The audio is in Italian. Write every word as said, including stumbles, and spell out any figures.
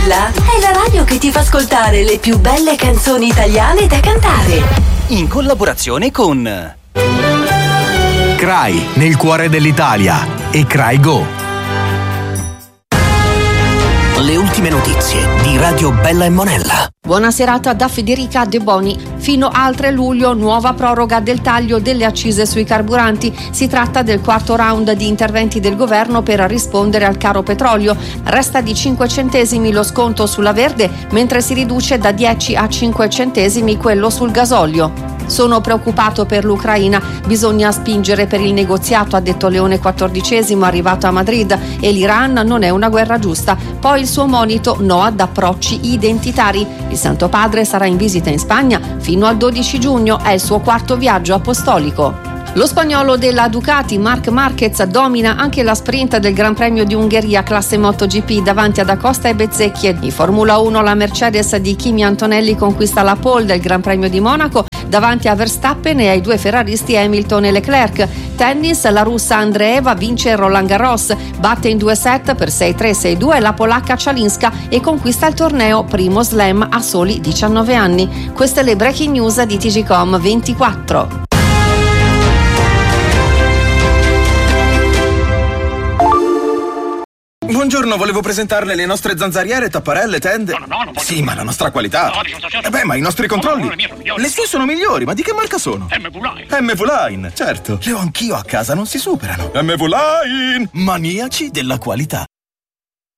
Bella è la radio che ti fa ascoltare le più belle canzoni italiane da cantare. In collaborazione con Cray, nel cuore dell'Italia, e Cray Go. Le ultime notizie di Radio Bella e Monella. Buona serata da Federica De Boni. Fino al tre luglio nuova proroga del taglio delle accise sui carburanti. Si tratta del quarto round di interventi del governo per rispondere al caro petrolio. Resta di cinque centesimi lo sconto sulla verde, mentre si riduce da dieci a cinque centesimi quello sul gasolio. Sono preoccupato per l'Ucraina, bisogna spingere per il negoziato, ha detto Leone quattordicesimo arrivato a Madrid, e l'Iran non è una guerra giusta. Poi il suo monito: no ad approcci identitari. Il Santo Padre sarà in visita in Spagna fino al dodici giugno, è il suo quarto viaggio apostolico. Lo spagnolo della Ducati, Marc Marquez, domina anche la sprint del Gran Premio di Ungheria classe MotoGP davanti ad Acosta e Bezzecchi. In Formula uno la Mercedes di Kimi Antonelli conquista la pole del Gran Premio di Monaco davanti a Verstappen e ai due ferraristi Hamilton e Leclerc. Tennis, la russa Andreeva vince Roland Garros, batte in due set per sei tre sei due la polacca Cialinska e conquista il torneo, primo slam a soli diciannove anni. Queste le breaking news di T G Com ventiquattro. Buongiorno, volevo presentarle le nostre zanzariere, tapparelle, tende. No, no, no, non Sì, ma la nostra qualità. No, dice un sociale. Eh beh, ma i nostri controlli. No, no, le mie sono migliori. Le sue sono migliori, ma di che marca sono? M V Line. M V Line, certo. Le ho anch'io a casa, non si superano. M V Line, maniaci della qualità.